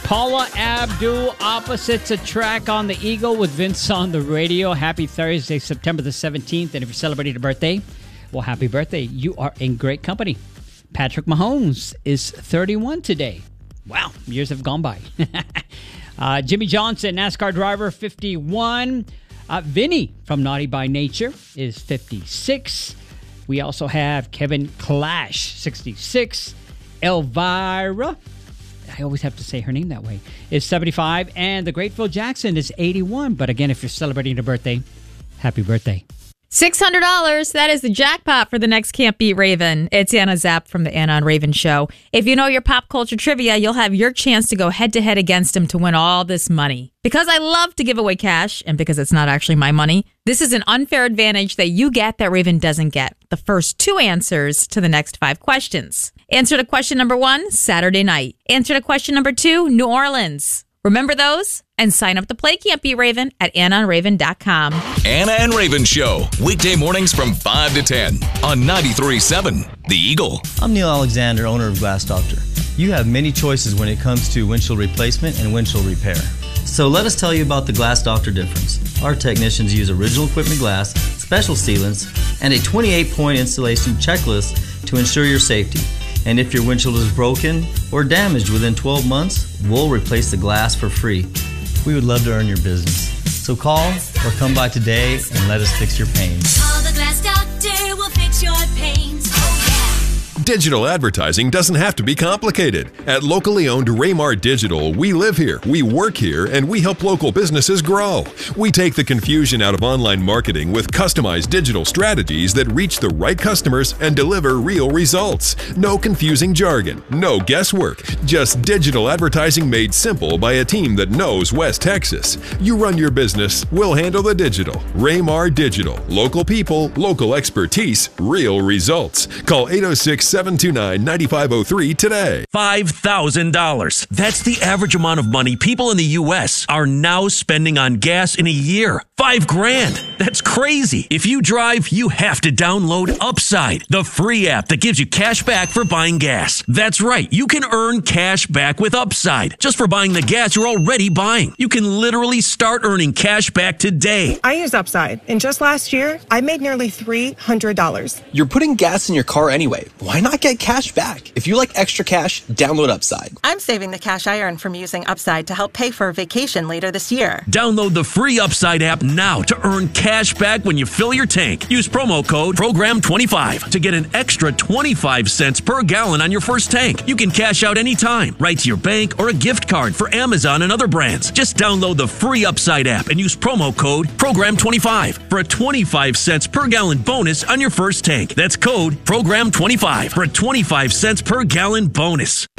Paula Abdul, Opposites Attract on the Eagle with Vince on the radio. Happy Thursday, September the 17th. And if you're celebrating a birthday, well, happy birthday. You are in great company. Patrick Mahomes is 31 today. Wow, years have gone by. Jimmy Johnson, NASCAR driver, 51. Vinny from Naughty by Nature is 56. We also have Kevin Clash, 66. Elvira, I always have to say her name that way, is 75. And the great Phil Jackson is 81. But again, if you're celebrating a birthday, happy birthday. $600. That is the jackpot for the next Can't Beat Raven. It's Anna Zapp from the Anna and Raven Show. If you know your pop culture trivia, you'll have your chance to go head-to-head against him to win all this money. Because I love to give away cash, and because it's not actually my money, this is an unfair advantage that you get that Raven doesn't get. The first 2 answers to the next 5 questions. Answer to question number 1, Saturday night. Answer to question number 2, New Orleans. Remember those? And sign up to play Can't Beat Raven at AnnaandRaven.com. Anna and Raven Show, weekday mornings from 5 to 10 on 93.7 The Eagle. I'm Neil Alexander, owner of Glass Doctor. You have many choices when it comes to windshield replacement and windshield repair. So let us tell you about the Glass Doctor difference. Our technicians use original equipment glass, special sealants, and a 28-point installation checklist to ensure your safety. And if your windshield is broken or damaged within 12 months, we'll replace the glass for free. We would love to earn your business. So call or come by today and let us fix your pains. Call the Glass Doctor, we'll fix your pains. Oh, yeah. Digital advertising doesn't have to be complicated. At locally owned Raymar Digital, we live here, we work here, and we help local businesses grow. We take the confusion out of online marketing with customized digital strategies that reach the right customers and deliver real results. No confusing jargon, no guesswork, just digital advertising made simple by a team that knows West Texas. You run your business, we'll handle the digital. Raymar Digital. Local people, local expertise, real results. Call 806-729-9503 today. $5,000. That's the average amount of money people in the U.S. are now spending on gas in a year. $5,000. That's crazy. If you drive, you have to download Upside, the free app that gives you cash back for buying gas. That's right. You can earn cash back with Upside just for buying the gas you're already buying. You can literally start earning cash back today. I use Upside, and just last year, I made nearly $300. You're putting gas in your car anyway. Why not get cash back? If you like extra cash, download Upside. I'm saving the cash I earn from using Upside to help pay for a vacation later this year. Download the free Upside app now to earn cash back when you fill your tank. Use promo code PROGRAM25 to get an extra 25 cents per gallon on your first tank. You can cash out anytime, right to your bank or a gift card for Amazon and other brands. Just download the free Upside app and use promo code PROGRAM25 for a 25 cents per gallon bonus on your first tank. That's code PROGRAM25 for a 25 cents per gallon bonus.